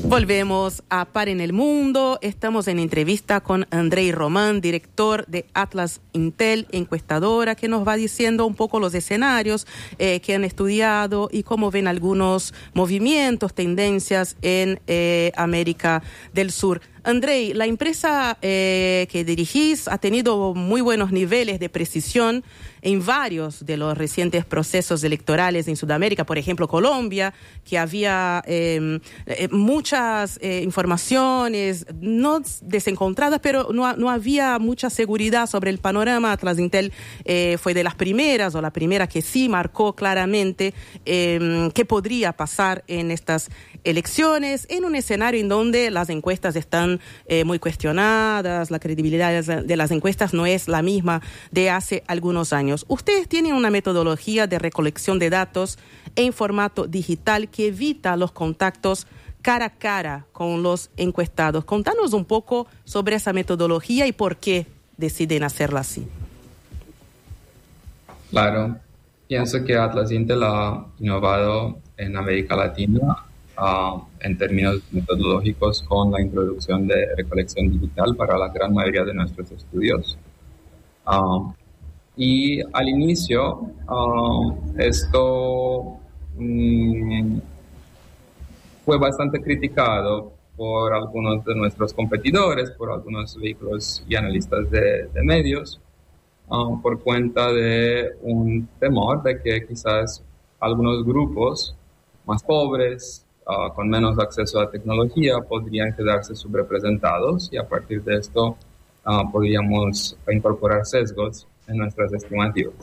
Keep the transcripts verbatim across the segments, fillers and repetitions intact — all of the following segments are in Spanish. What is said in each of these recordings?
Volvemos a Par en el Mundo. Estamos en entrevista con Andrei Roman, director de Atlas Intel, encuestadora, que nos va diciendo un poco los escenarios eh, que han estudiado y cómo ven algunos movimientos, tendencias en eh, América del Sur. Andrei, la empresa eh, que dirigís ha tenido muy buenos niveles de precisión en varios de los recientes procesos electorales en Sudamérica, por ejemplo, Colombia, que había eh, eh, muchas eh, informaciones, no desencontradas, pero no, no había mucha seguridad sobre el panorama. Atlas Intel eh, fue de las primeras, o la primera que sí marcó claramente eh, qué podría pasar en estas elecciones, en un escenario en donde las encuestas están eh, muy cuestionadas, la credibilidad de las encuestas no es la misma de hace algunos años. Ustedes tienen una metodología de recolección de datos en formato digital que evita los contactos cara a cara con los encuestados. Contanos un poco sobre esa metodología y por qué deciden hacerla así. Claro, pienso que Atlas Intel ha innovado en América Latina uh, en términos metodológicos con la introducción de recolección digital para la gran mayoría de nuestros estudios. Uh, Y al inicio, uh, esto um, fue bastante criticado por algunos de nuestros competidores, por algunos vehículos y analistas de, de medios, uh, por cuenta de un temor de que quizás algunos grupos más pobres, uh, con menos acceso a tecnología, podrían quedarse subrepresentados y a partir de esto uh, podríamos incorporar sesgos en nuestras estimativas.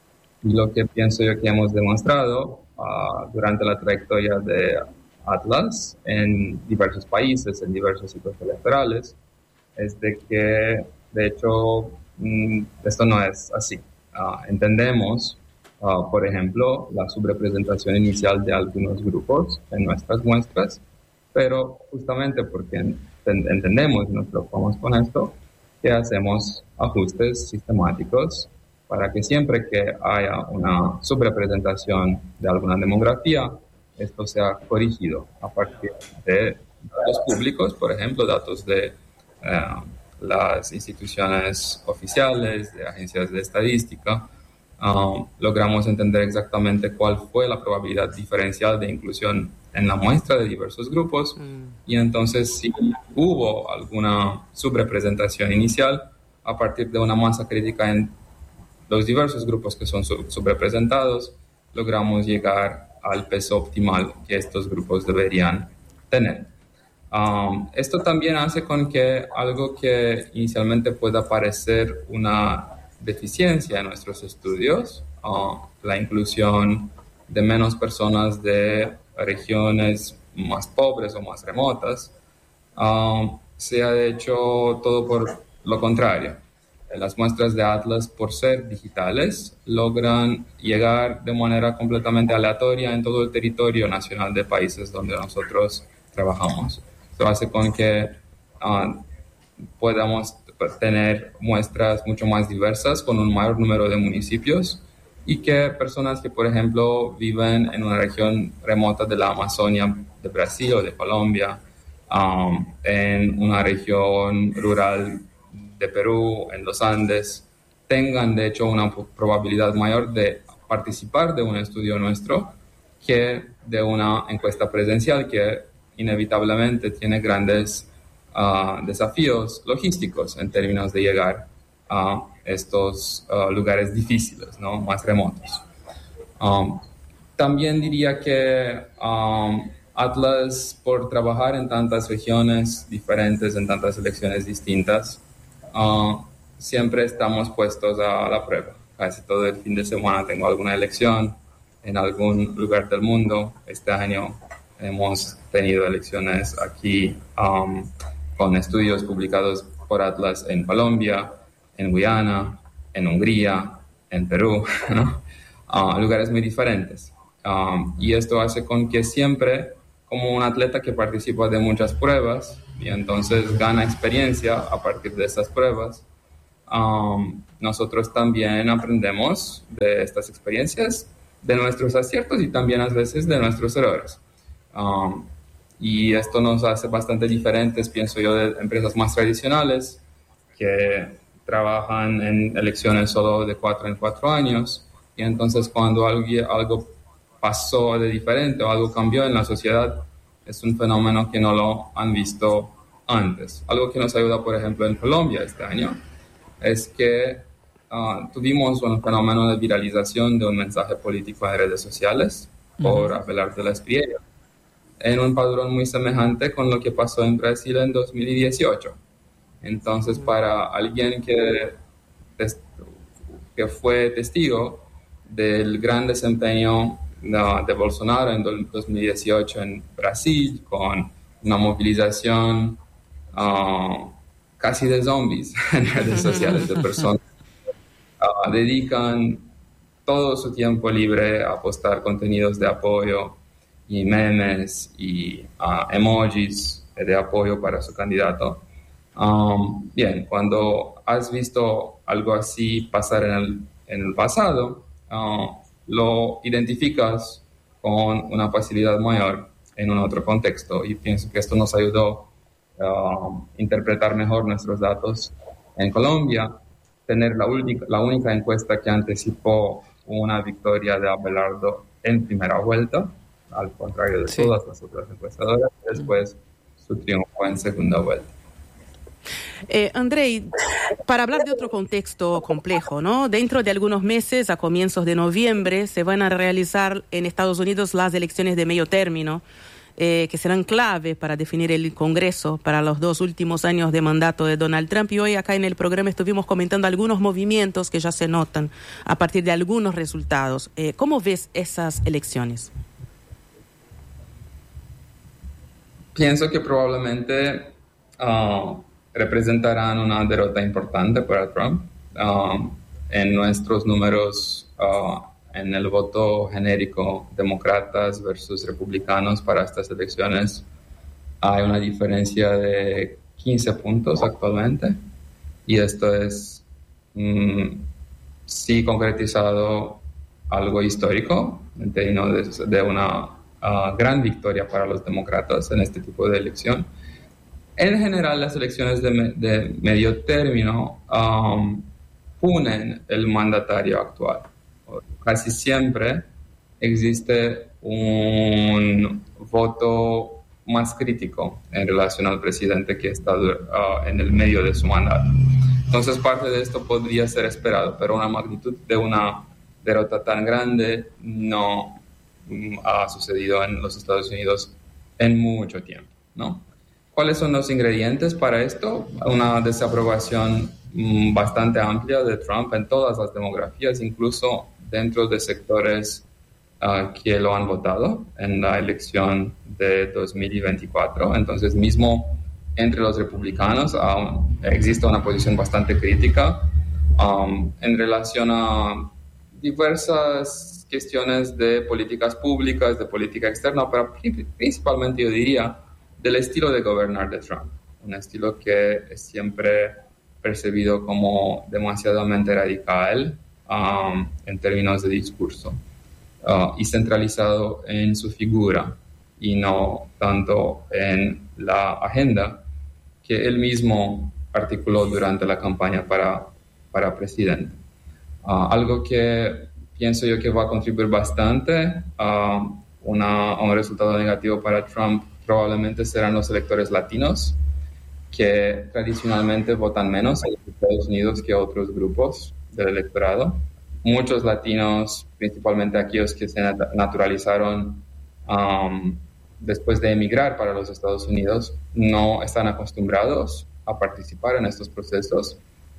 Y lo que pienso yo que hemos demostrado uh, durante la trayectoria de Atlas en diversos países, en diversos ciclos electorales, es de que, de hecho, mm, esto no es así. Uh, entendemos, uh, por ejemplo, la subrepresentación inicial de algunos grupos en nuestras muestras, pero justamente porque ent- entendemos y nos preocupamos con esto, que hacemos ajustes sistemáticos para que siempre que haya una subrepresentación de alguna demografía, esto sea corregido a partir de datos públicos, por ejemplo, datos de eh, las instituciones oficiales, de agencias de estadística. Um, logramos entender exactamente cuál fue la probabilidad diferencial de inclusión en la muestra de diversos grupos mm. y entonces si hubo alguna subrepresentación inicial a partir de una masa crítica en los diversos grupos que son sub- subrepresentados, logramos llegar al peso optimal que estos grupos deberían tener. Um, esto también hace con que algo que inicialmente pueda parecer una deficiencia en nuestros estudios, uh, la inclusión de menos personas de regiones más pobres o más remotas, uh, sea de hecho todo por lo contrario. Las muestras de Atlas, por ser digitales, logran llegar de manera completamente aleatoria en todo el territorio nacional de países donde nosotros trabajamos. Esto hace con que uh, podamos tener muestras mucho más diversas con un mayor número de municipios y que personas que, por ejemplo, viven en una región remota de la Amazonia de Brasil o de Colombia, um, en una región rural de Perú, en los Andes, tengan de hecho una probabilidad mayor de participar de un estudio nuestro que de una encuesta presencial que inevitablemente tiene grandes uh, desafíos logísticos en términos de llegar a estos uh, lugares difíciles, ¿no? Más remotos. Um, también diría que um, Atlas, por trabajar en tantas regiones diferentes, en tantas elecciones distintas, uh, siempre estamos puestos a la prueba. Casi todo el fin de semana tengo alguna elección en algún lugar del mundo. Este año hemos tenido elecciones aquí um, con estudios publicados por Atlas en Colombia, en Guyana, en Hungría, en Perú, ¿no? uh, lugares muy diferentes. Um, y esto hace con que siempre, como un atleta que participa de muchas pruebas y entonces gana experiencia a partir de estas pruebas, um, nosotros también aprendemos de estas experiencias, de nuestros aciertos y también a veces de nuestros errores. Um, y esto nos hace bastante diferentes, pienso yo, de empresas más tradicionales que trabajan en elecciones solo de cuatro en cuatro años, y entonces cuando alguien, algo pasó de diferente o algo cambió en la sociedad, es un fenómeno que no lo han visto antes. Algo que nos ayuda, por ejemplo, en Colombia este año, es que uh, tuvimos un fenómeno de viralización de un mensaje político en redes sociales por uh-huh. Abelardo de la Espriella, en un padrón muy semejante con lo que pasó en Brasil en dos mil dieciocho. Entonces, para alguien que, que fue testigo del gran desempeño de, de Bolsonaro en dos mil dieciocho en Brasil, con una movilización uh, casi de zombies en redes sociales, de personas que uh, dedican todo su tiempo libre a postar contenidos de apoyo y memes y uh, emojis de apoyo para su candidato. Um, bien, cuando has visto algo así pasar en el, en el pasado, uh, lo identificas con una facilidad mayor en un otro contexto, y pienso que esto nos ayudó a uh, interpretar mejor nuestros datos en Colombia, tener la, única, la única encuesta que anticipó una victoria de Abelardo en primera vuelta, al contrario de sí. todas las otras encuestadoras, después su triunfo en segunda vuelta. Eh, Andrei, para hablar de otro contexto complejo, ¿no? Dentro de algunos meses, a comienzos de noviembre, se van a realizar en Estados Unidos las elecciones de medio término, eh, que serán clave para definir el Congreso para los dos últimos años de mandato de Donald Trump. Y hoy acá en el programa estuvimos comentando algunos movimientos que ya se notan a partir de algunos resultados. Eh, ¿Cómo ves esas elecciones? Pienso que probablemente Uh, representarán una derrota importante para Trump. Uh, en nuestros números, uh, en el voto genérico, demócratas versus republicanos para estas elecciones, hay una diferencia de quince puntos actualmente, y esto es, um, sí, concretizado algo histórico en términos de, de una uh, gran victoria para los demócratas en este tipo de elección. En general, las elecciones de, me, de medio término um, punen el mandatario actual. Casi siempre existe un voto más crítico en relación al presidente que está uh, en el medio de su mandato. Entonces, parte de esto podría ser esperado, pero una magnitud de una derrota tan grande no um, ha sucedido en los Estados Unidos en mucho tiempo, ¿no? ¿Cuáles son los ingredientes para esto? Una desaprobación mmm, bastante amplia de Trump en todas las demografías, incluso dentro de sectores uh, que lo han votado en la elección de dos mil veinticuatro. Entonces, mismo entre los republicanos um, existe una posición bastante crítica um, en relación a diversas cuestiones de políticas públicas, de política externa, pero principalmente yo diría del estilo de gobernar de Trump, un estilo que es siempre percibido como demasiadamente radical um, en términos de discurso uh, y centralizado en su figura y no tanto en la agenda que él mismo articuló durante la campaña para, para presidente. Uh, algo que pienso yo que va a contribuir bastante a, una, a un resultado negativo para Trump probablemente serán los electores latinos, que tradicionalmente votan menos en Estados Unidos que otros grupos del electorado. Muchos latinos, principalmente aquellos que se naturalizaron um, después de emigrar para los Estados Unidos, no están acostumbrados a participar en estos procesos,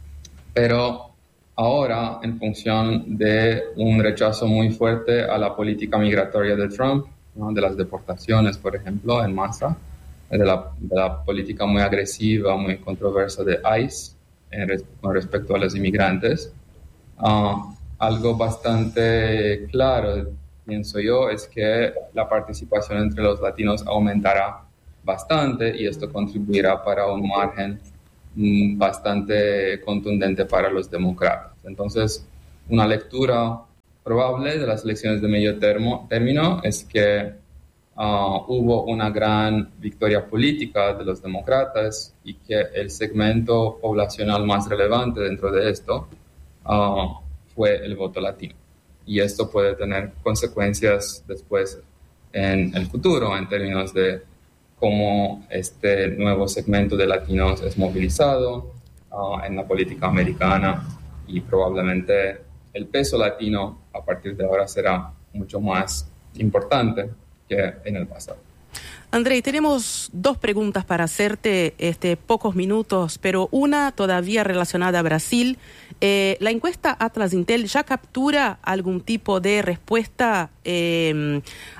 pero ahora, en función de un rechazo muy fuerte a la política migratoria de Trump, ¿no? De las deportaciones, por ejemplo, en masa, de la, de la política muy agresiva, muy controversa de ICE en res, con respecto a los inmigrantes. Uh, algo bastante claro, pienso yo, es que la participación entre los latinos aumentará bastante y esto contribuirá para un margen mm, bastante contundente para los demócratas. Entonces, una lectura probable de las elecciones de medio termo, término es que uh, hubo una gran victoria política de los demócratas y que el segmento poblacional más relevante dentro de esto uh, fue el voto latino. Y esto puede tener consecuencias después en el futuro en términos de cómo este nuevo segmento de latinos es movilizado uh, en la política americana, y probablemente el peso latino a partir de ahora será mucho más importante que en el pasado. Andrei, tenemos dos preguntas para hacerte, este, pocos minutos, pero una todavía relacionada a Brasil. Eh, ¿La encuesta Atlas Intel ya captura algún tipo de respuesta eh,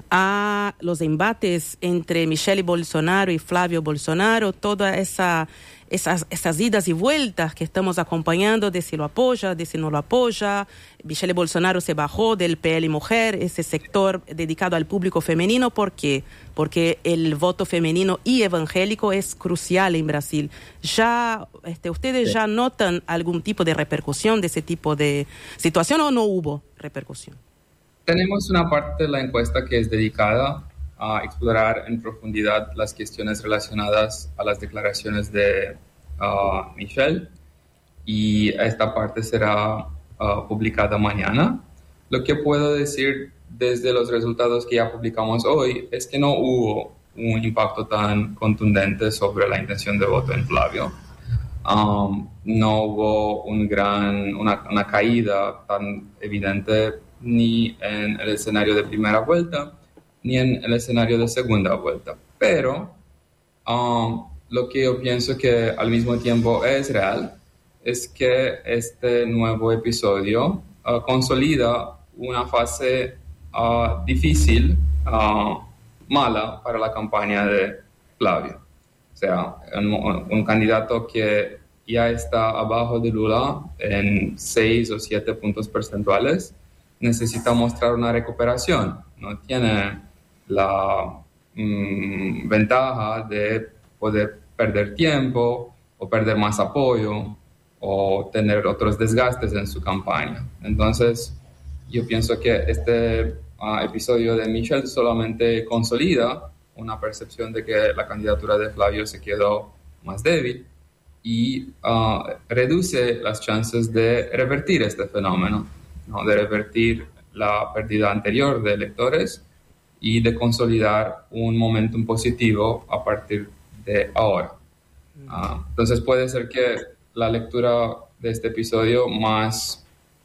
a los embates entre Michele Bolsonaro y Flávio Bolsonaro? Toda esa... Esas, esas idas y vueltas que estamos acompañando, de si lo apoya, de si no lo apoya. Michele Bolsonaro se bajó del P L Mujer, ese sector dedicado al público femenino. ¿Por qué? Porque el voto femenino y evangélico es crucial en Brasil. ¿Ya este, ustedes sí. ya notan algún tipo de repercusión de ese tipo de situación o no hubo repercusión? Tenemos una parte de la encuesta que es dedicada a explorar en profundidad las cuestiones relacionadas a las declaraciones de uh, Michele, y esta parte será uh, publicada mañana. Lo que puedo decir desde los resultados que ya publicamos hoy es que no hubo un impacto tan contundente sobre la intención de voto en Flávio. Um, no hubo un gran, una, una caída tan evidente ni en el escenario de primera vuelta ni en el escenario de segunda vuelta. Pero um, lo que yo pienso que al mismo tiempo es real es que este nuevo episodio uh, consolida una fase uh, difícil, uh, mala para la campaña de Flávio. O sea, un, un candidato que ya está abajo de Lula en seis o siete puntos porcentuales necesita mostrar una recuperación. No tiene la mm, ventaja de poder perder tiempo o perder más apoyo o tener otros desgastes en su campaña. Entonces, yo pienso que este uh, episodio de Michele solamente consolida una percepción de que la candidatura de Flávio se quedó más débil y uh, reduce las chances de revertir este fenómeno, ¿no? De revertir la pérdida anterior de electores y de consolidar un momentum positivo a partir de ahora. Uh, entonces puede ser que la lectura de este episodio más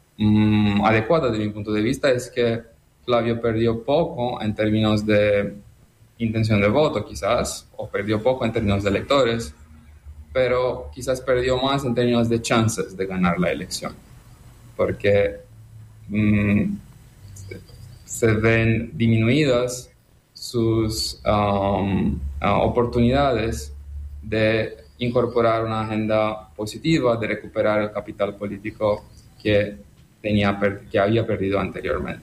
um, adecuada de mi punto de vista es que Flávio perdió poco en términos de intención de voto quizás, o perdió poco en términos de electores, pero quizás perdió más en términos de chances de ganar la elección, porque um, se ven disminuidas sus um, uh, oportunidades de incorporar una agenda positiva, de recuperar el capital político que, tenía, que había perdido anteriormente.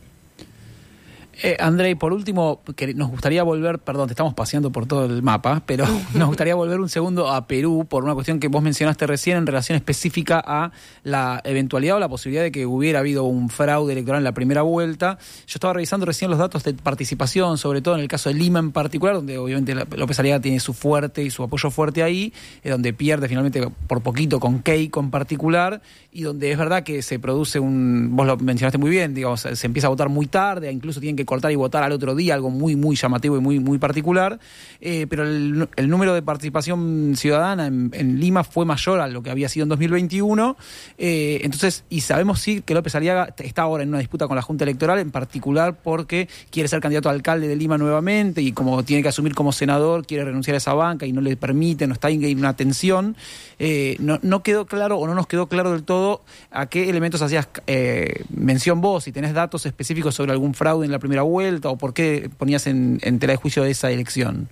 Eh, Andrei, por último, que nos gustaría volver, perdón, te estamos paseando por todo el mapa, pero nos gustaría volver un segundo a Perú por una cuestión que vos mencionaste recién en relación específica a la eventualidad o la posibilidad de que hubiera habido un fraude electoral en la primera vuelta. Yo estaba revisando recién los datos de participación, sobre todo en el caso de Lima en particular, donde obviamente López Aliaga tiene su fuerte y su apoyo fuerte ahí, eh, donde pierde finalmente por poquito con Keiko en particular, y donde es verdad que se produce un, vos lo mencionaste muy bien, digamos, se empieza a votar muy tarde, incluso tienen que cortar y votar al otro día, algo muy muy llamativo y muy muy particular, eh, pero el, el número de participación ciudadana en, en Lima fue mayor a lo que había sido en dos mil veintiuno, eh, entonces, y sabemos sí que López Aliaga está ahora en una disputa con la Junta Electoral, en particular porque quiere ser candidato a alcalde de Lima nuevamente, y como tiene que asumir como senador, quiere renunciar a esa banca y no le permite, no está en una tensión, eh, no, no quedó claro o no nos quedó claro del todo a qué elementos hacías eh, mención vos, si tenés datos específicos sobre algún fraude en la primera vuelta, o por qué ponías en, en tela de juicio de esa elección.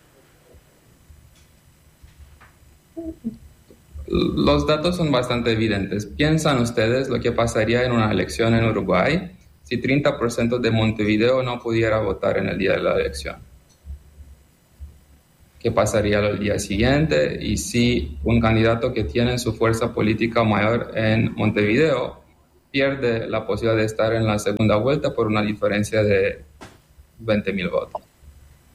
Los datos son bastante evidentes. ¿Piensan ustedes lo que pasaría en una elección en Uruguay si treinta por ciento de Montevideo no pudiera votar en el día de la elección? ¿Qué pasaría el día siguiente? Y si un candidato que tiene su fuerza política mayor en Montevideo pierde la posibilidad de estar en la segunda vuelta por una diferencia de veinte mil votos.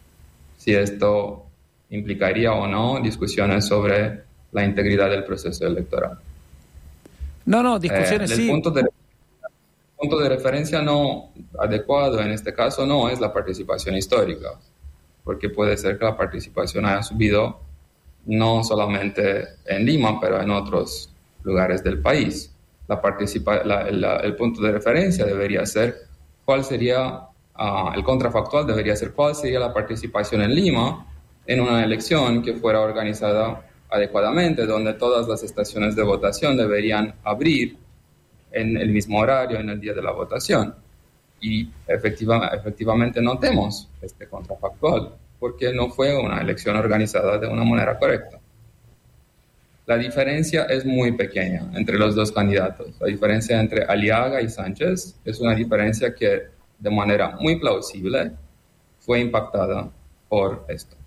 si esto implicaría o no discusiones sobre la integridad del proceso electoral. No, no, discusiones eh, el sí. Punto de, el punto de referencia no adecuado en este caso no es la participación histórica, porque puede ser que la participación haya subido no solamente en Lima, pero en otros lugares del país. La participa la, la, el punto de referencia debería ser cuál sería, uh, el contrafactual debería ser cuál sería la participación en Lima en una elección que fuera organizada adecuadamente, donde todas las estaciones de votación deberían abrir en el mismo horario, en el día de la votación. Y efectiva, efectivamente notemos este contrafactual, porque no fue una elección organizada de una manera correcta. La diferencia es muy pequeña entre los dos candidatos. La diferencia entre Aliaga y Sánchez es una diferencia que de manera muy plausible fue impactada por esto.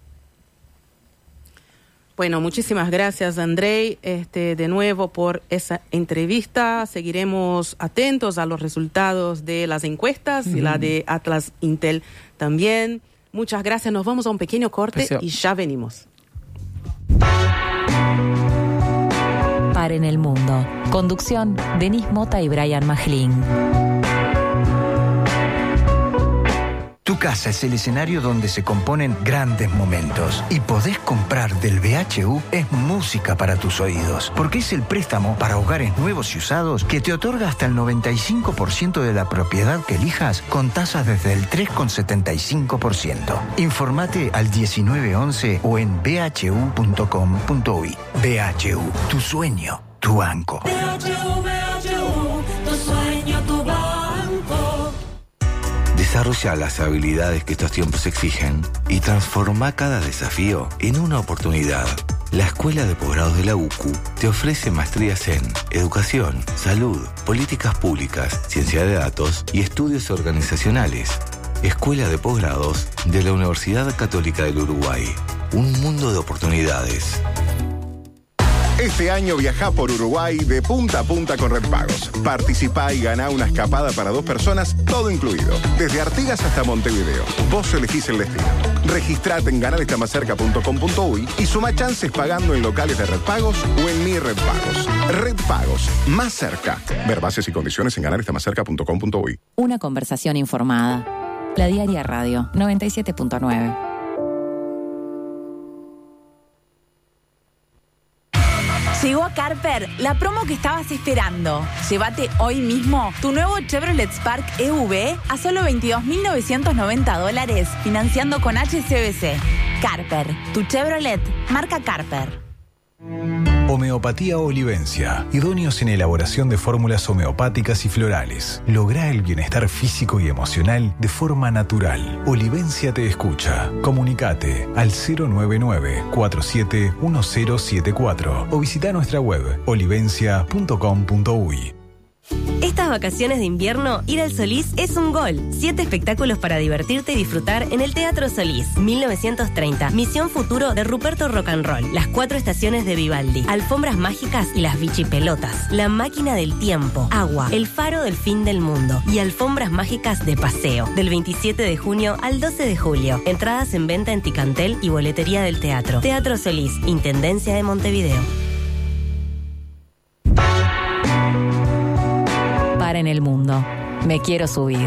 Bueno, muchísimas gracias, Andrei, este, de nuevo por esa entrevista. Seguiremos atentos a los resultados de las encuestas mm. y la de Atlas Intel también. Muchas gracias. Nos vamos a un pequeño corte Deseo. y ya venimos. Paren el mundo. Conducción, Denise Mota y Brian Majlin. Tu casa es el escenario donde se componen grandes momentos. Y podés comprar del B H U es música para tus oídos. Porque es el préstamo para hogares nuevos y usados que te otorga hasta el noventa y cinco por ciento de la propiedad que elijas con tasas desde el tres coma setenta y cinco por ciento. Informate al diecinueve once o en b h u punto com punto u y. B H U, tu sueño, tu banco. B H U, B H U, tu sueño, tu banco. Desarrolla las habilidades que estos tiempos exigen y transforma cada desafío en una oportunidad. La Escuela de Posgrados de la U C U te ofrece maestrías en Educación, Salud, Políticas Públicas, Ciencia de Datos y Estudios Organizacionales. Escuela de Posgrados de la Universidad Católica del Uruguay. Un mundo de oportunidades. Este año viajá por Uruguay de punta a punta con Red Pagos. Participá y ganá una escapada para dos personas, todo incluido. Desde Artigas hasta Montevideo. Vos elegís el destino. Registrate en ganar está más cerca punto com punto u y y suma chances pagando en locales de Red Pagos o en Mi Red Pagos. Red Pagos, más cerca. Ver bases y condiciones en ganar está más cerca punto com punto u y. Una conversación informada. La Diaria Radio, noventa y siete punto nueve. Llegó a Carper la promo que estabas esperando. Llévate hoy mismo tu nuevo Chevrolet Spark E V a solo veintidós mil novecientos noventa dólares, financiando con H S B C. Carper, tu Chevrolet, marca Carper. Homeopatía Olivencia, idóneos en elaboración de fórmulas homeopáticas y florales. Lográ el bienestar físico y emocional de forma natural. Olivencia te escucha. Comunicate al cero nueve nueve, cuatro siete uno cero siete cuatro o visita nuestra web olivencia punto com punto u y. Estas vacaciones de invierno, ir al Solís es un gol. Siete espectáculos para divertirte y disfrutar en el Teatro Solís. mil novecientos treinta, Misión Futuro de Ruperto Rock and Roll. Las cuatro estaciones de Vivaldi. Alfombras mágicas y las bichipelotas. La máquina del tiempo. Agua. El faro del fin del mundo. Y alfombras mágicas de paseo. Del veintisiete de junio al doce de julio. Entradas en venta en Ticantel y boletería del teatro. Teatro Solís, Intendencia de Montevideo. En el mundo. Me quiero subir.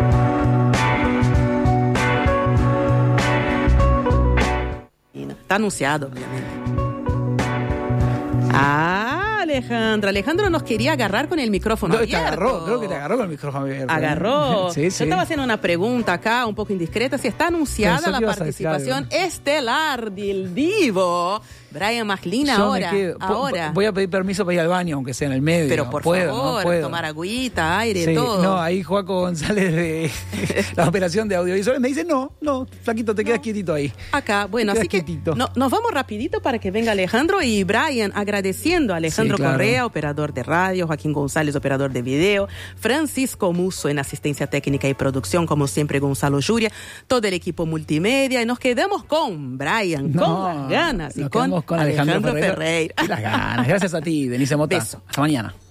Está anunciado, obviamente. Ah, Alejandro. Alejandro nos quería agarrar con el micrófono no, abierto. Te agarró, creo que te agarró con el micrófono abierto. Agarró. sí, sí. Yo estaba haciendo una pregunta acá, un poco indiscreta. Si está anunciada la participación estelar del Divo Brian Majlin ahora, quedo, ahora. Voy a pedir permiso para ir al baño, aunque sea en el medio. Pero por puedo, favor, no puedo. tomar agüita, aire, sí, todo. No, ahí Joaco González de la operación de audiovisuales me dice, no, no, flaquito, te no. quedas quietito ahí. Acá, bueno, así que no, nos vamos rapidito para que venga Alejandro y Brian, agradeciendo a Alejandro sí, claro. Correa, operador de radio, Joaquín González, operador de video, Francisco Musso en asistencia técnica y producción, como siempre Gonzalo Yuria, todo el equipo multimedia, y nos quedamos con Brian, no, con las ganas, y con, con Alejandro, Alejandro Ferreira. Ferreira. Las ganas. Gracias a ti, Denise Mota. Beso. Hasta mañana.